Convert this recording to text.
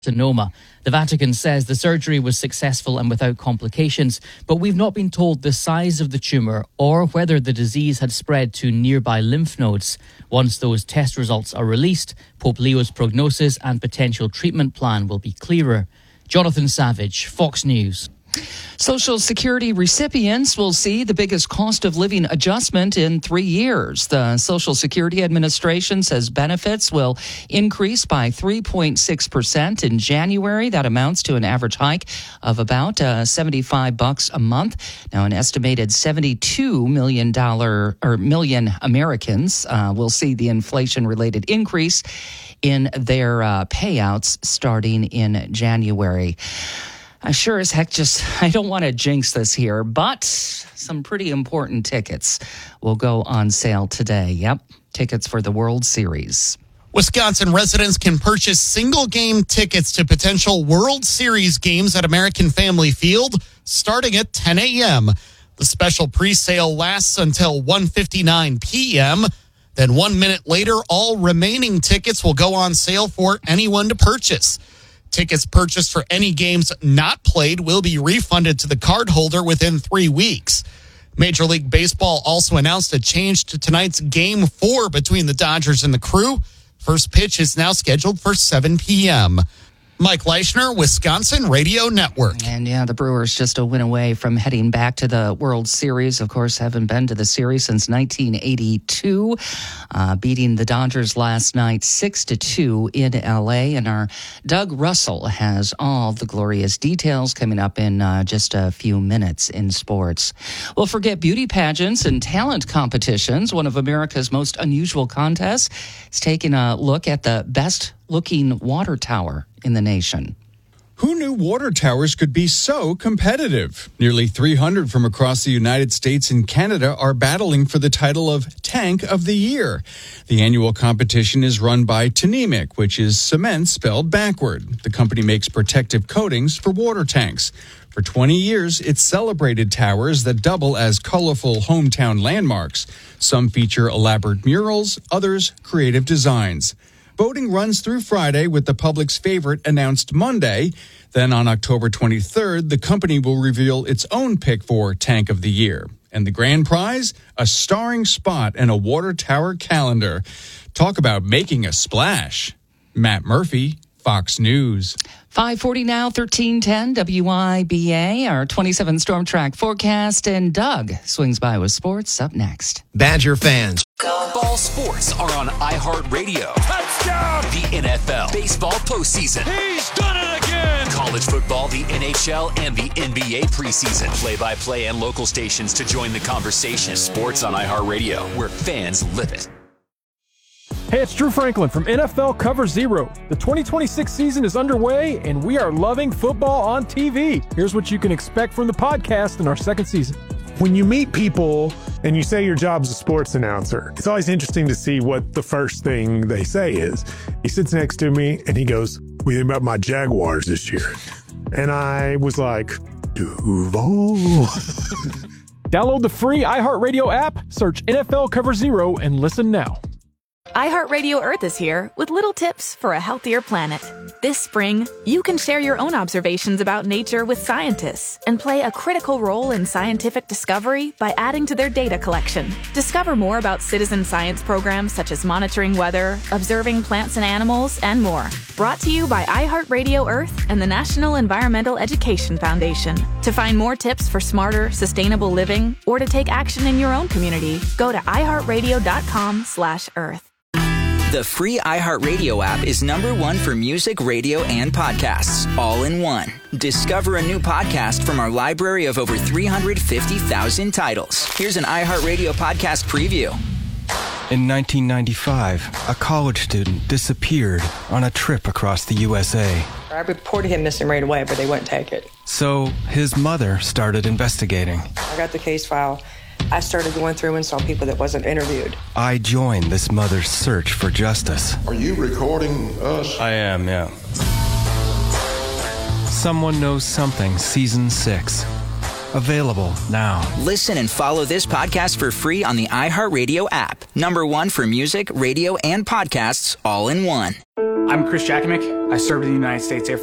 carcinoma. The Vatican says the surgery was successful and without complications, but we've not been told the size of the tumour or whether the disease had spread to nearby lymph nodes. Once those test results are released, Pope Leo's prognosis and potential treatment plan will be clearer. Jonathan Savage, Fox News. Social Security recipients will see the biggest cost of living adjustment in 3 years. The Social Security Administration says benefits will increase by 3.6% in January. That amounts to an average hike of about $75 a month. Now, an estimated 72 million Americans will see the inflation-related increase in their payouts starting in January. I sure as heck I don't want to jinx this here, but some pretty important tickets will go on sale today. Yep, tickets for the World Series. Wisconsin residents can purchase single-game tickets to potential World Series games at American Family Field starting at 10 a.m. The special pre-sale lasts until 1:59 p.m. Then 1 minute later, all remaining tickets will go on sale for anyone to purchase. Tickets purchased for any games not played will be refunded to the cardholder within 3 weeks. Major League Baseball also announced a change to tonight's Game 4 between the Dodgers and the Crew. First pitch is now scheduled for 7 p.m. Mike Leischner, Wisconsin Radio Network. And yeah, the Brewers just a win away from heading back to the World Series. Of course, haven't been to the series since 1982, beating the Dodgers last night 6-2 in L.A. And our Doug Russell has all the glorious details coming up in just a few minutes in sports. Well, forget beauty pageants and talent competitions. One of America's most unusual contests is taking a look at the best-looking water tower in the nation. Who knew water towers could be so competitive? Nearly 300 from across the United States and Canada are battling for the title of Tank of the Year. The annual competition is run by Tnemec, which is cement spelled backward. The company makes protective coatings for water tanks. For 20 years, it's celebrated towers that double as colorful hometown landmarks. Some feature elaborate murals, others creative designs. Voting runs through Friday with the public's favorite announced Monday. Then on October 23rd, the company will reveal its own pick for Tank of the Year. And the grand prize? A starring spot and a water tower calendar. Talk about making a splash. Matt Murphy, Fox News. 5:40 now, 1310 WIBA, our 27 Storm Track forecast, and Doug swings by with sports up next. Badger fans. Ball sports are on iHeartRadio. Touchdown! The NFL, baseball postseason. He's done it again! College football, the NHL, and the NBA preseason. Play-by-play and local stations to join the conversation. Sports on iHeartRadio, where fans live it. Hey, it's Drew Franklin from NFL Cover Zero. The 2026 season is underway, and we are loving football on TV. Here's what you can expect from the podcast in our second season. When you meet people and you say your job's a sports announcer, it's always interesting to see what the first thing they say is. He sits next to me, and he goes, "What do you think about my Jaguars this year?" And I was like, Duval. Download the free iHeartRadio app, search NFL Cover Zero, and listen now. iHeartRadio Earth is here with little tips for a healthier planet. This spring, you can share your own observations about nature with scientists and play a critical role in scientific discovery by adding to their data collection. Discover more about citizen science programs such as monitoring weather, observing plants and animals, and more. Brought to you by iHeartRadio Earth and the National Environmental Education Foundation. To find more tips for smarter, sustainable living or to take action in your own community, go to iHeartRadio.com/Earth. The free iHeartRadio app is #1 for music, radio, and podcasts, all in one. Discover a new podcast from our library of over 350,000 titles. Here's an iHeartRadio podcast preview. In 1995, a college student disappeared on a trip across the USA. I reported him missing right away, but they wouldn't take it. So his mother started investigating. I got the case file. I started going through and saw people that wasn't interviewed. I joined this mother's search for justice. Are you recording us? I am, yeah. Someone Knows Something, Season 6. Available now. Listen and follow this podcast for free on the iHeartRadio app. #1 for music, radio, and podcasts, all in one. I'm Chris Jakimick. I served in the United States Air